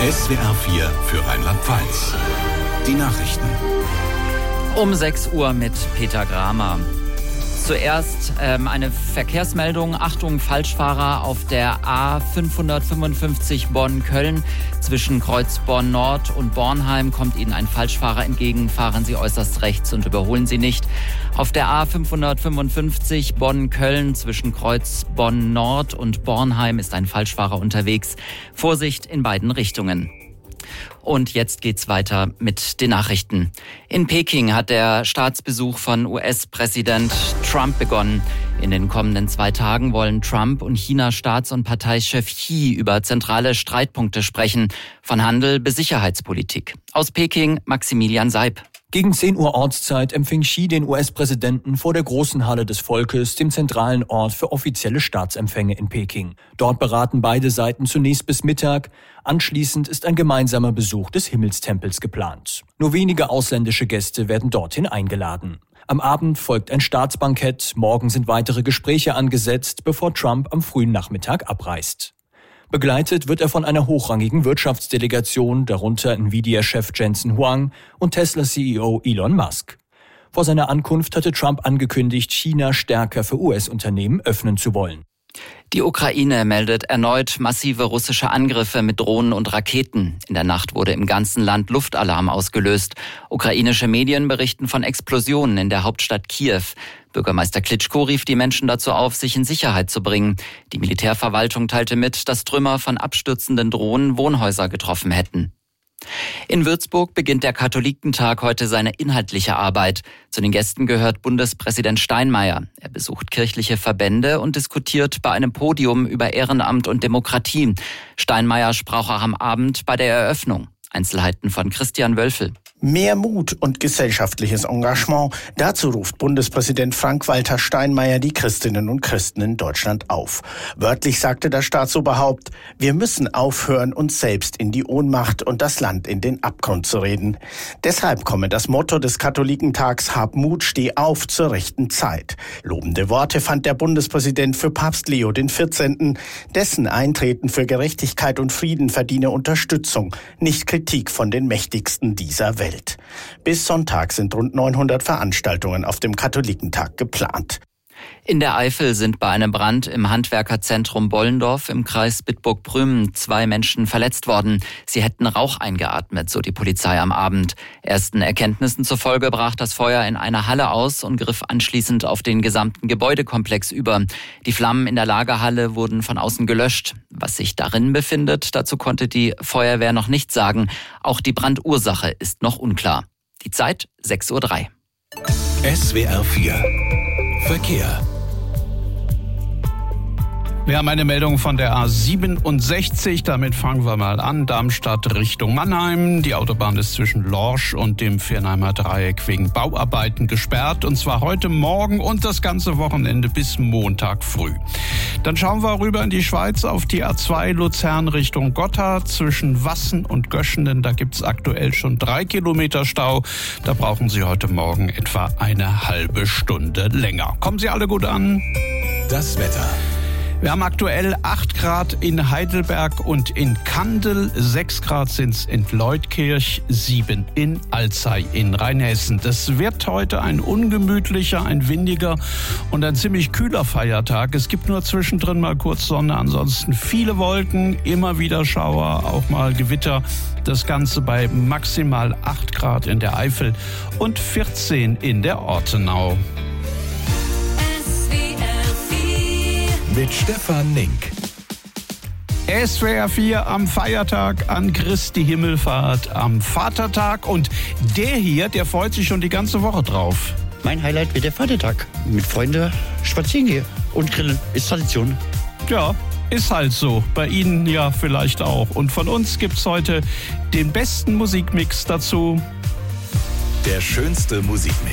SWR 4 für Rheinland-Pfalz. Die Nachrichten. Um 6 Uhr mit Peter Gramer. Zuerst eine Verkehrsmeldung. Achtung, Falschfahrer auf der A555 Bonn-Köln. Zwischen Kreuz Bonn-Nord und Bornheim kommt Ihnen ein Falschfahrer entgegen. Fahren Sie äußerst rechts und überholen Sie nicht. Auf der A555 Bonn-Köln zwischen Kreuz Bonn-Nord und Bornheim ist ein Falschfahrer unterwegs. Vorsicht in beiden Richtungen. Und jetzt geht's weiter mit den Nachrichten. In Peking hat der Staatsbesuch von US-Präsident Trump begonnen. In den kommenden 2 Tagen wollen Trump und Chinas Staats- und Parteichef Xi über zentrale Streitpunkte sprechen. Von Handel bis Sicherheitspolitik. Aus Peking Maximilian Seib. Gegen 10 Uhr Ortszeit empfing Xi den US-Präsidenten vor der großen Halle des Volkes, dem zentralen Ort für offizielle Staatsempfänge in Peking. Dort beraten beide Seiten zunächst bis Mittag. Anschließend ist ein gemeinsamer Besuch des Himmelstempels geplant. Nur wenige ausländische Gäste werden dorthin eingeladen. Am Abend folgt ein Staatsbankett. Morgen sind weitere Gespräche angesetzt, bevor Trump am frühen Nachmittag abreist. Begleitet wird er von einer hochrangigen Wirtschaftsdelegation, darunter Nvidia-Chef Jensen Huang und Tesla-CEO Elon Musk. Vor seiner Ankunft hatte Trump angekündigt, China stärker für US-Unternehmen öffnen zu wollen. Die Ukraine meldet erneut massive russische Angriffe mit Drohnen und Raketen. In der Nacht wurde im ganzen Land Luftalarm ausgelöst. Ukrainische Medien berichten von Explosionen in der Hauptstadt Kiew. Bürgermeister Klitschko rief die Menschen dazu auf, sich in Sicherheit zu bringen. Die Militärverwaltung teilte mit, dass Trümmer von abstürzenden Drohnen Wohnhäuser getroffen hätten. In Würzburg beginnt der Katholikentag heute seine inhaltliche Arbeit. Zu den Gästen gehört Bundespräsident Steinmeier. Er besucht kirchliche Verbände und diskutiert bei einem Podium über Ehrenamt und Demokratie. Steinmeier sprach auch am Abend bei der Eröffnung. Einzelheiten von Christian Wölfel. Mehr Mut und gesellschaftliches Engagement. Dazu ruft Bundespräsident Frank-Walter Steinmeier die Christinnen und Christen in Deutschland auf. Wörtlich sagte das Staatsoberhaupt: Wir müssen aufhören, uns selbst in die Ohnmacht und das Land in den Abgrund zu reden. Deshalb komme das Motto des Katholikentags: Hab Mut, steh auf zur rechten Zeit. Lobende Worte fand der Bundespräsident für Papst Leo XIV. Dessen Eintreten für Gerechtigkeit und Frieden verdiene Unterstützung, nicht Kritik von den Mächtigsten dieser Welt. Bis Sonntag sind rund 900 Veranstaltungen auf dem Katholikentag geplant. In der Eifel sind bei einem Brand im Handwerkerzentrum Bollendorf im Kreis Bitburg-Prümen 2 Menschen verletzt worden. Sie hätten Rauch eingeatmet, so die Polizei am Abend. Ersten Erkenntnissen zufolge brach das Feuer in einer Halle aus und griff anschließend auf den gesamten Gebäudekomplex über. Die Flammen in der Lagerhalle wurden von außen gelöscht. Was sich darin befindet, dazu konnte die Feuerwehr noch nichts sagen. Auch die Brandursache ist noch unklar. Die Zeit 6:03 Uhr. SWR 4 Verkehr. Wir haben eine Meldung von der A67, damit fangen wir mal an. Darmstadt Richtung Mannheim. Die Autobahn ist zwischen Lorsch und dem Viernheimer Dreieck wegen Bauarbeiten gesperrt. Und zwar heute Morgen und das ganze Wochenende bis Montag früh. Dann schauen wir rüber in die Schweiz auf die A2 Luzern Richtung Gotthard. Zwischen Wassen und Göschenen, da gibt es aktuell schon 3 Kilometer Stau. Da brauchen Sie heute Morgen etwa eine halbe Stunde länger. Kommen Sie alle gut an. Das Wetter. Wir haben aktuell 8 Grad in Heidelberg und in Kandel, 6 Grad sind es in Leutkirch, 7 in Alzey in Rheinhessen. Das wird heute ein ungemütlicher, ein windiger und ein ziemlich kühler Feiertag. Es gibt nur zwischendrin mal kurz Sonne, ansonsten viele Wolken, immer wieder Schauer, auch mal Gewitter. Das Ganze bei maximal 8 Grad in der Eifel und 14 in der Ortenau. Mit Stefan Nink. SWR 4 am Feiertag, an Christi Himmelfahrt, am Vatertag. Und der hier, der freut sich schon die ganze Woche drauf. Mein Highlight wird der Vatertag. Mit Freunden spazieren gehen und grillen. Ist Tradition. Ja, ist halt so. Bei Ihnen ja vielleicht auch. Und von uns gibt's heute den besten Musikmix dazu. Der schönste Musikmix.